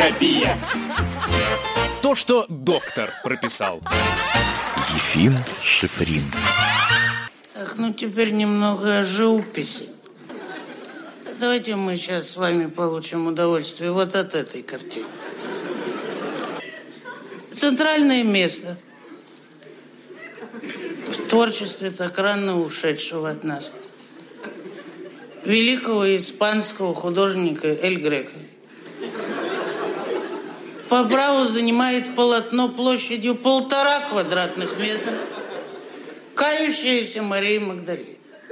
эндоскопия. То, что доктор прописал. Ефим Шифрин. Так, ну теперь немного о живописи. Давайте мы сейчас с вами получим удовольствие вот от этой картины. Центральное место в творчестве так рано ушедшего от нас великого испанского художника Эль Греко. По праву занимает полотно площадью 1,5 квадратных метра. Кающаяся Мария Магдалина.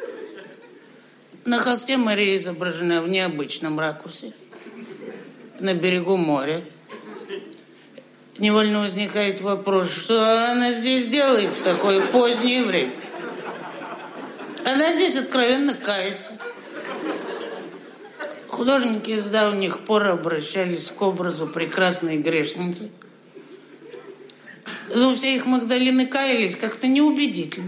На холсте Мария изображена в необычном ракурсе, на берегу моря. Невольно возникает вопрос, что она здесь делает в такое позднее время. Она здесь откровенно кается. Художники с давних пор обращались к образу прекрасной грешницы. Но все их Магдалины каялись как-то неубедительно.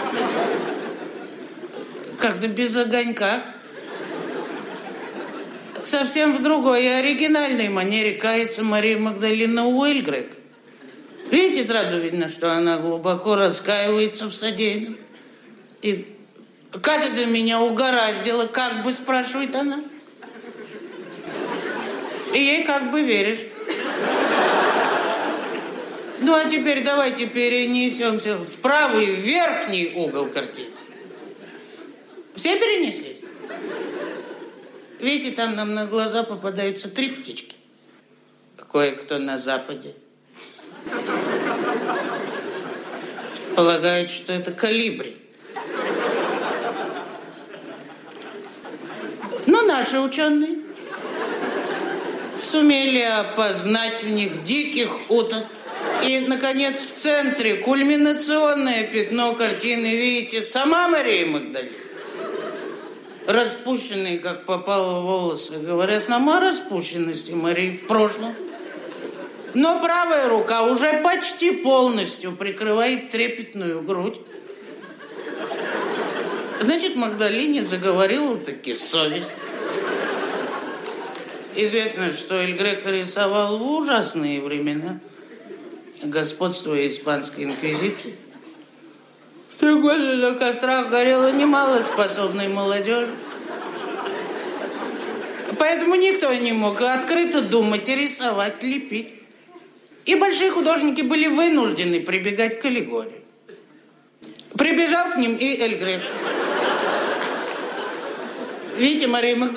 Как-то без огонька. Совсем в другой и оригинальной манере кается Мария Магдалина у Эль Греко. Видите, сразу видно, что она глубоко раскаивается в содеянном. И как это меня угораздило, как бы, спрашивает она. И ей как бы веришь. Ну, а теперь давайте перенесемся в правый верхний угол картины. Все перенеслись? Видите, там нам на глаза попадаются 3 птички. Кое-кто на западе полагает, что это колибри. Но наши ученые сумели опознать в них диких уток. И, наконец, в центре кульминационное пятно картины, видите, сама Мария Магдалина. Распущенные, как попало, волосы. Говорят нам о распущенности Марии в прошлом. Но правая рука уже почти полностью прикрывает трепетную грудь. Значит, Магдалине заговорила таки совесть. Известно, что Эль Греко рисовал в ужасные времена, господствуя испанской инквизиции. В те годы на кострах горело немало способной молодежи. Поэтому никто не мог открыто думать, рисовать, лепить. И большие художники были вынуждены прибегать к аллегории. Прибежал к ним и Эль Греко. Видите, Мария Магдалина